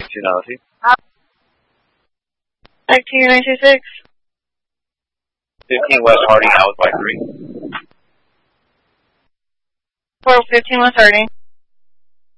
1990. Acting 926. 15 West Harding, Alice by 3. 415 West Harding.